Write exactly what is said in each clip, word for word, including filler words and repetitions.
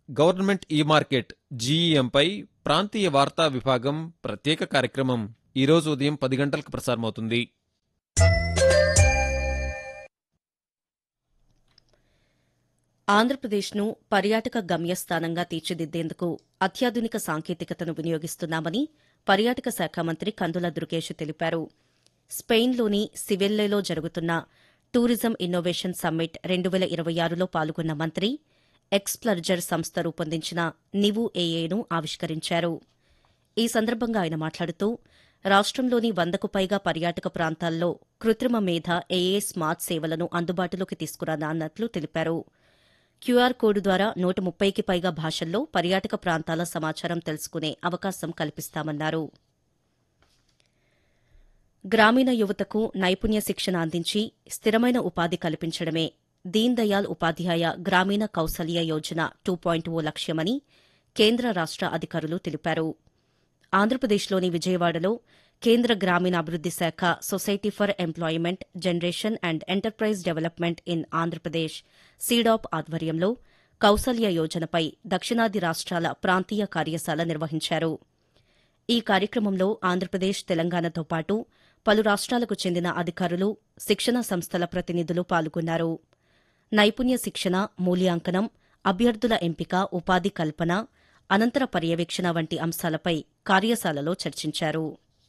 Government ఈ market జీఈఎంపై ప్రాంతీయ వార్తా విభాగం ప్రత్యేక కార్యక్రమం ఈరోజు ఉదయం పది గంటలకు ప్రసారమవుతుంది. ఆంధ్రప్రదేశ్ను పర్యాటక గమ్యస్థానంగా తీర్చిదిద్దేందుకు అత్యాధునిక సాంకేతికతను వినియోగిస్తున్నామని పర్యాటక శాఖ మంత్రి కందుల దుర్గేష్ తెలిపారు. స్పెయిన్లోని సివెల్లేలో జరుగుతున్న టూరిజం ఇన్నోవేషన్ సమ్మిట్ రెండు వేల ఇరవై ఆరులో పాల్గొన్న మంత్రి ఎక్స్ప్లర్జర్ సంస్థ రూపొందించిన నివు ఏఏను ఆవిష్కరించారు. ఈ సందర్భంగా ఆయన మాట్లాడుతూ రాష్టంలోని వందకు పైగా పర్యాటక ప్రాంతాల్లో కృత్రిమ మేధ ఏఏ స్మార్ట్ సేవలను అందుబాటులోకి తీసుకురానున్నట్లు తెలిపారు. క్యూఆర్ కోడ్ ద్వారా నూట ముప్పైకి పైగా భాషల్లో పర్యాటక ప్రాంతాల సమాచారం తెలుసుకునే అవకాశం కల్పిస్తామన్నారు. గ్రామీణ యువతకు నైపుణ్య శిక్షణ అందించి స్థిరమైన ఉపాధి కల్పించడమే దీన్ దయాళ్ ఉపాధ్యాయ గ్రామీణ కౌశల్య యోజన టూ పాయింట్ ఓ లక్ష్యమని కేంద్ర రాష్ట అధికారులు తెలిపారు. ఆంధ్రప్రదేశ్లోని విజయవాడలో కేంద్ర గ్రామీణాభివృద్ది శాఖ society for employment generation and enterprise development in Andhra Pradesh SEEDAP ఆధ్వర్యంలో కౌశల్య యోజనపై దక్షిణాది రాష్ట్రాల ప్రాంతీయ కార్యశాల నిర్వహించారు. ఈ కార్యక్రమంలో ఆంధ్రప్రదేశ్, తెలంగాణతో పాటు పలు రాష్ట్రాలకు చెందిన అధికారులు, శిక్షణ సంస్థల ప్రతినిధులు పాల్గొన్నారు. నైపుణ్య శిక్షణ, మూల్యాంకనం, అభ్యర్థుల ఎంపిక, ఉపాధి కల్పన, అనంతర పర్యవేక్షణ వంటి అంశాలపై కార్యశాలలో చర్చించారు.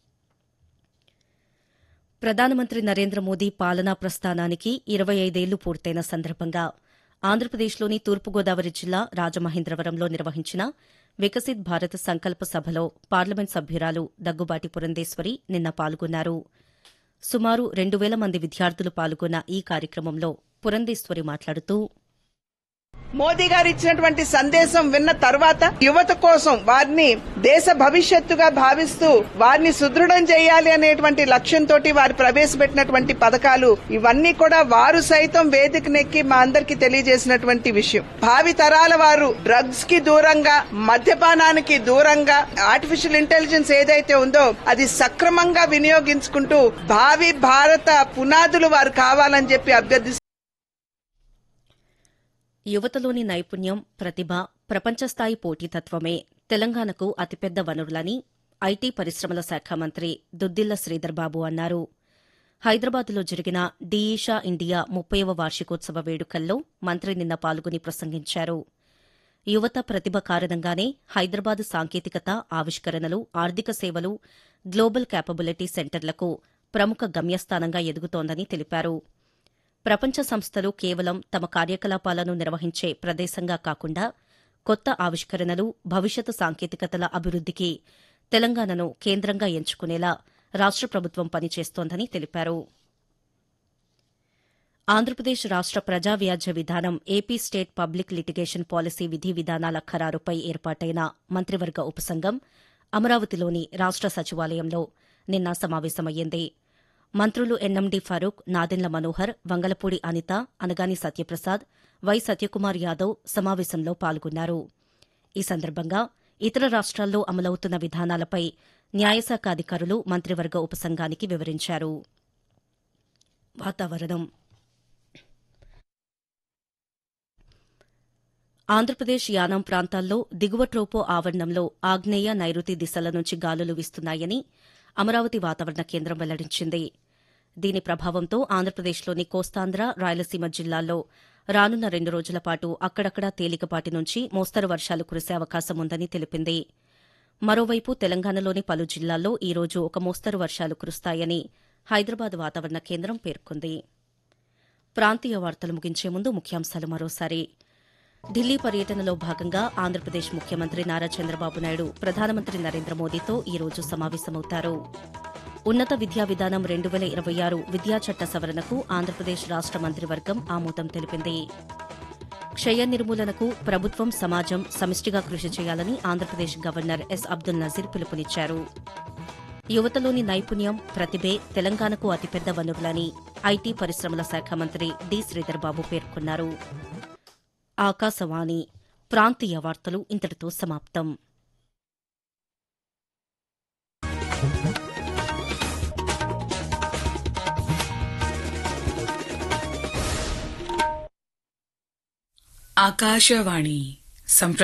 ప్రధానమంత్రి నరేంద్ర మోదీ పాలనా ప్రస్థానానికి ఇరవై ఐదేళ్లు పూర్తయిన సందర్భంగా ఆంధ్రప్రదేశ్లోని తూర్పుగోదావరి జిల్లా రాజమహేంద్రవరంలో నిర్వహించిన వికసిత్ భారత్ సంకల్ప సభలో పార్లమెంట్ సభ్యురాలు దగ్గుబాటి పురంధేశ్వరి నిన్న పాల్గొన్నారు. సుమారు రెండు వేల మంది విద్యార్థులు పాల్గొన్న ఈ కార్యక్రమంలో పురంధేశ్వరి మాట్లాడుతూ మోదీ గారు ఇచ్చినటువంటి సందేశం విన్న తర్వాత యువత కోసం వారిని దేశ భవిష్యత్తుగా భావిస్తూ వారిని సుదృఢం చేయాలి అనేటువంటి లక్ష్యంతో వారు ప్రవేశపెట్టినటువంటి పథకాలు ఇవన్నీ కూడా వారు సైతం వేదికనెక్కి మా అందరికీ తెలియజేసినటువంటి విషయం. భావి తరాల వారు డ్రగ్స్ కి దూరంగా, మద్యపానానికి దూరంగా ఆర్టిఫిషియల్ ఇంటెలిజెన్స్ ఏదైతే ఉందో అది సక్రమంగా వినియోగించుకుంటూ భావి భారత పునాదులు వారు కావాలని చెప్పి అభ్యర్థిస్తున్నారు. యువతలోని నైపుణ్యం, ప్రతిభ, ప్రపంచస్థాయి పోటీతత్వమే తెలంగాణకు అతిపెద్ద వనరులని ఐటీ పరిశ్రమల శాఖ మంత్రి దుద్దిళ్ల శ్రీధర్బాబు అన్నారు. హైదరాబాద్లో జరిగిన డీఈషా ఇండియా ముప్పైవ వార్షికోత్సవ వేడుకల్లో మంత్రి నిన్న పాల్గొని ప్రసంగించారు. యువత ప్రతిభ కారణంగానే హైదరాబాద్ సాంకేతికత, ఆవిష్కరణలు, ఆర్థిక సేవలు, గ్లోబల్ క్యాపబిలిటీ సెంటర్లకు ప్రముఖ గమ్యస్థానంగా ఎదుగుతోందని తెలిపారు. ప్రపంచ సంస్థలు కేవలం తమ కార్యకలాపాలను నిర్వహించే ప్రదేశంగా కాకుండా కొత్త ఆవిష్కరణలు, భవిష్యత్తు సాంకేతికతల అభివృద్దికి తెలంగాణను కేంద్రంగా ఎంచుకునేలా రాష్ట ప్రభుత్వం పనిచేస్తోందని తెలిపారు. ఆంధ్రప్రదేశ్ రాష్ట ప్రజా వ్యాజ్య విధానం AP state public litigation policy విధి విధానాల ఖరారుపై ఏర్పాటైన మంత్రివర్గ ఉపసంఘం అమరావతిలోని రాష్ట సచివాలయంలో నిన్న సమావేశమయ్యింది. మంత్రులు ఎన్ఎండి ఫరూక్, నాదెండ్ల మనోహర్, వంగలపూడి అనిత, అనగాని సత్యప్రసాద్, వై సత్యకుమార్ యాదవ్ సమావేశంలో పాల్గొన్నారు. ఈ సందర్భంగా ఇతర రాష్ట్రాల్లో అమలవుతున్న విధానాలపై న్యాయశాఖ అధికారులు మంత్రివర్గ ఉపసంఘానికి వివరించారు. వాతావరణం. ఆంధ్రప్రదేశ్ యానాం ప్రాంతాల్లో దిగువ ట్రోపో ఆవరణంలో ఆగ్నేయ, నైరుతి దిశల నుంచి గాలులు వీస్తున్నాయని అమరావతి వాతావరణ కేంద్రం వెల్లడించింది. దీని ప్రభావంతో ఆంధ్రప్రదేశ్లోని కోస్తాంధ్ర, రాయలసీమ జిల్లాల్లో రానున్న రెండు రోజుల పాటు అక్కడక్కడా తేలికపాటి నుంచి మోస్తరు వర్షాలు కురిసే అవకాశం ఉందని తెలిపింది. మరోవైపు తెలంగాణలోని పలు జిల్లాల్లో ఈ రోజు ఒక మోస్తరు వర్షాలు కురుస్తాయని హైదరాబాద్ వాతావరణ కేంద్రం పేర్కొంది. ప్రాంతీయ వార్తలు ముగించే ముందు ముఖ్యాంశాలు మరోసారి. ఢిల్లీ పర్యటనలో భాగంగా ఆంధ్రప్రదేశ్ ముఖ్యమంత్రి నారా చంద్రబాబు నాయుడు ప్రధానమంత్రి నరేంద్ర మోదీతో ఈ రోజు సమావేశమవుతారు. ఉన్నత విద్యా విధానం రెండు వేల ఇరవై ఆరు విద్యా చట్ట సవరణకు ఆంధ్రప్రదేశ్ రాష్ట మంత్రివర్గం ఆమోదం తెలిపింది. క్షయ నిర్మూలనకు ప్రభుత్వం, సమాజం సమిష్టిగా కృషి చేయాలని ఆంధ్రప్రదేశ్ గవర్నర్ ఎస్ అబ్దుల్ నజీర్ పిలుపునిచ్చారు. యువతలోని నైపుణ్యం, ప్రతిభే తెలంగాణకు అతిపెద్ద వనరులని ఐటీ పరిశ్రమల శాఖ మంత్రి డి శ్రీధర్బాబు పేర్కొన్నారు. ఆకాశవాణి ప్రాంతీయ వార్తలు ఇంతటితో సమాప్తం. ఆకాశవాణి